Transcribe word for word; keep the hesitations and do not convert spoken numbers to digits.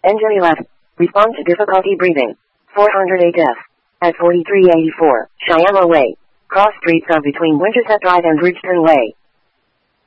Engine eleven. Respond to difficulty breathing. four hundred eight F. At forty-three eighty-four, Cheyenne Way. Cross streets are between Winterset Drive and Bridgeton Way.